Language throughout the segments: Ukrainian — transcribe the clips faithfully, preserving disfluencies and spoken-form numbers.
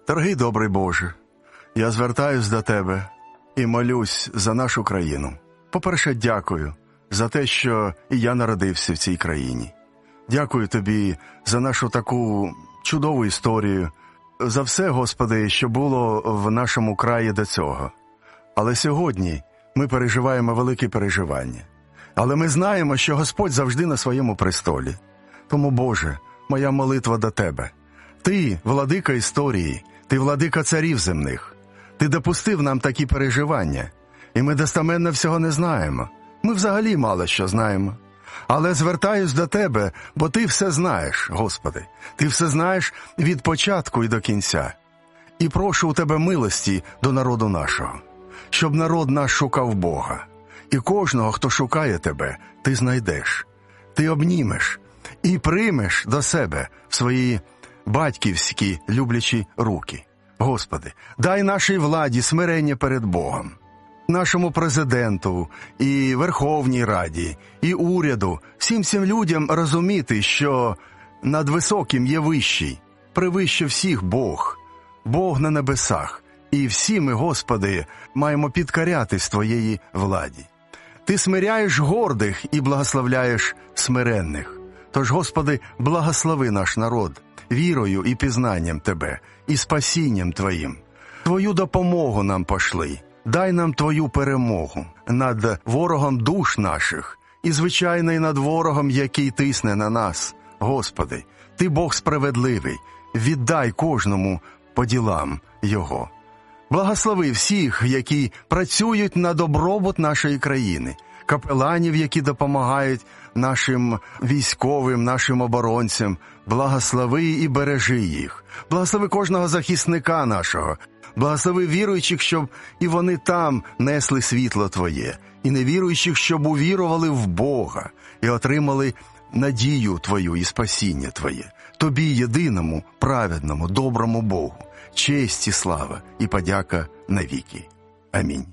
Дорогий добрий Боже, я звертаюсь до Тебе і молюсь за нашу країну. По-перше, дякую за те, що і я народився в цій країні. Дякую Тобі за нашу таку чудову історію, за все, Господи, що було в нашому краї до цього. Але сьогодні ми переживаємо великі переживання. Але ми знаємо, що Господь завжди на своєму престолі. Тому, Боже, моя молитва до Тебе. Ти – владика історії, Ти – владика царів земних. Ти допустив нам такі переживання, і ми достеменно всього не знаємо. Ми взагалі мало що знаємо. Але звертаюсь до Тебе, бо Ти все знаєш, Господи. Ти все знаєш від початку і до кінця. І прошу у Тебе милості до народу нашого, щоб народ наш шукав Бога. І кожного, хто шукає Тебе, Ти знайдеш. Ти обнімеш і приймеш до себе в свої батьківські люблячі руки. Господи, дай нашій владі смирення перед Богом, нашому президенту і Верховній Раді, і уряду, всім цим людям розуміти, що над високим є вищий, превище всіх Бог, Бог на небесах. І всі ми, Господи, маємо підкорятись Твоєї владі. Ти смиряєш гордих і благословляєш смиренних. Тож, Господи, благослови наш народ вірою і пізнанням Тебе, і спасінням Твоїм. Твою допомогу нам пошли. Дай нам Твою перемогу над ворогом душ наших і, звичайно, і над ворогом, який тисне на нас. Господи, Ти Бог справедливий, віддай кожному по ділам Його. Благослови всіх, які працюють на добробут нашої країни, капеланів, які допомагають нашим військовим, нашим оборонцям. Благослови і бережи їх. Благослови кожного захисника нашого. Благослови віруючих, щоб і вони там несли світло Твоє, і невіруючих, щоб увірували в Бога і отримали надію Твою і спасіння Твоє. Тобі, єдиному, праведному, доброму Богу, честь і слава і подяка навіки. Амінь.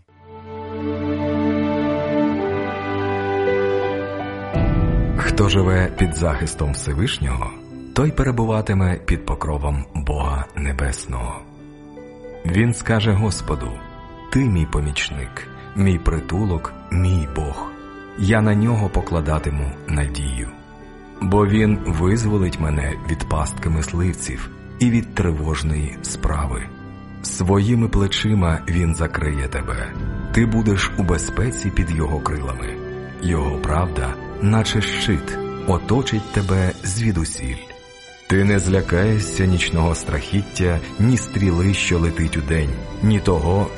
Хто живе під захистом Всевишнього, той перебуватиме під покровом Бога Небесного. Він скаже Господу: «Ти мій помічник, мій притулок, мій Бог. Я на нього покладатиму надію. Бо він визволить мене від пастки мисливців і від тривожної справи. Своїми плечима він закриє тебе. Ти будеш у безпеці під його крилами. Його правда, наче щит, оточить тебе звідусіль. Ти не злякаєшся нічного страхіття, ні стріли, що летить удень, ні того,